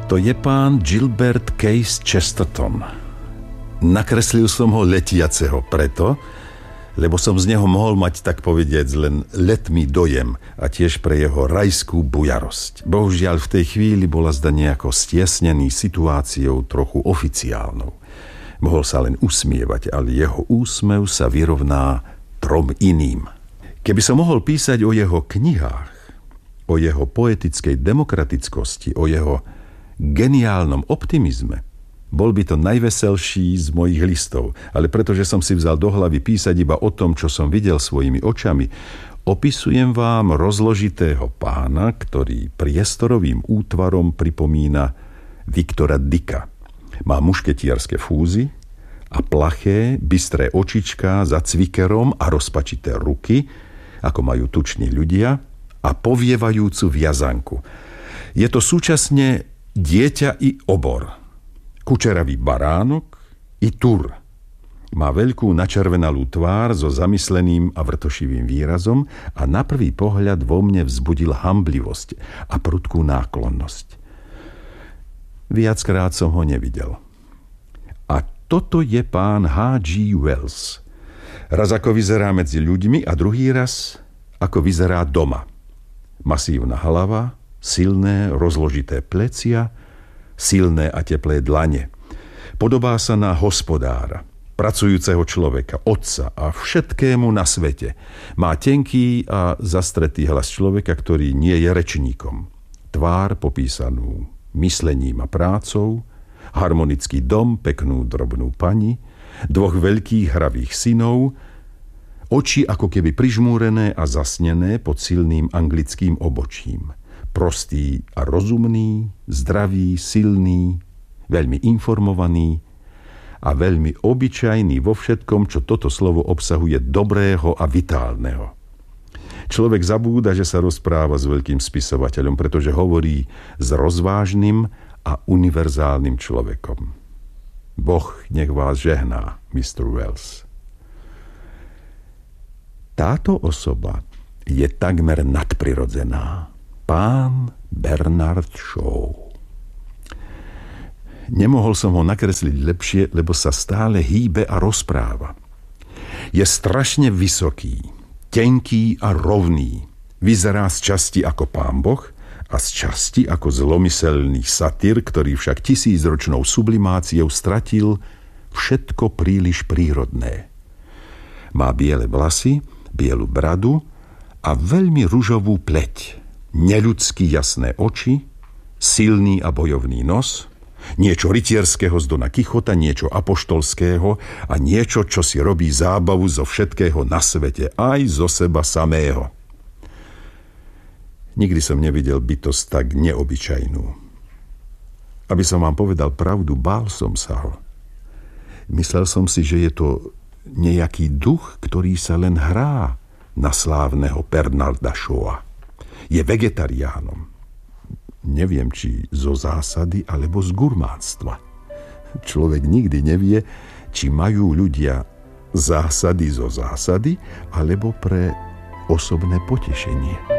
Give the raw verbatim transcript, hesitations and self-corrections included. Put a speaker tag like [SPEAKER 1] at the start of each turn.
[SPEAKER 1] To je pán Gilbert Case Chesterton. Nakreslil som ho letiaceho preto, lebo som z neho mohol mať, tak povediac, len letmý dojem a tiež pre jeho rajskú bujarosť. Bohužiaľ v tej chvíli bola zda nejako stiesnený situáciou trochu oficiálnou. Mohol sa len usmievať, ale jeho úsmev sa vyrovná trom iným. Keby som mohol písať o jeho knihách, o jeho poetickej demokratickosti, o jeho geniálnom optimizme, bol by to najveselší z mojich listov, ale pretože som si vzal do hlavy písať iba o tom, čo som videl svojimi očami, opisujem vám rozložitého pána, ktorý priestorovým útvarom pripomína Viktora Dicka. Má mušketierské fúzy a plaché, bystré očičká za cvikerom a rozpačité ruky, ako majú tuční ľudia, a povievajúcu viazanku. Je to súčasne dieťa i obor, kučeravý baránok i tur. Má veľkú načervenalú tvár so zamysleným a vrtošivým výrazom a na prvý pohľad vo mne vzbudil hamblivosť a prudkú náklonnosť. Viackrát som ho nevidel. A toto je pán há gé Wells. Raz ako vyzerá medzi ľuďmi a druhý raz ako vyzerá doma. Masívna hlava, silné, rozložité plecia, silné a teplé dlane. Podobá sa na hospodára, pracujúceho človeka, otca a všetkému na svete. Má tenký a zastretý hlas človeka, ktorý nie je rečníkom. Tvár popísanú myslením a prácou, harmonický dom, peknú drobnú pani, dvoch veľkých hravých synov, oči ako keby prižmúrené a zasnené pod silným anglickým obočím. Prostý a rozumný, zdravý, silný, veľmi informovaný a veľmi obyčajný vo všetkom, čo toto slovo obsahuje dobrého a vitálneho. Človek zabúda, že sa rozpráva s veľkým spisovateľom, pretože hovorí s rozvážnym a univerzálnym človekom. Boh nech vás žehná, mister Wells. Táto osoba je takmer nadprirodzená. Pán Bernard Shaw. Nemohol som ho nakresliť lepšie, lebo sa stále hýbe a rozpráva. Je strašne vysoký, tenký a rovný. Vyzerá z časti ako pán Boh a z časti ako zlomyselný satyr, ktorý však tisícročnou sublimáciou stratil všetko príliš prírodné. Má biele vlasy, bielu bradu a veľmi ružovú pleť. Neľudsky jasné oči, silný a bojovný nos, niečo rytierského z Dona Kichota, niečo apoštolského a niečo, čo si robí zábavu zo všetkého na svete, aj zo seba samého. Nikdy som nevidel bytosť tak neobyčajnú. Aby som vám povedal pravdu, bál som sa ho. Myslel som si, že je to nejaký duch, ktorý sa len hrá na slávneho Bernarda Shawa. Je vegetariánom. Neviem, či zo zásady, alebo z gurmánstva. Človek nikdy nevie, či majú ľudia zásady zo zásady, alebo pre osobné potešenie.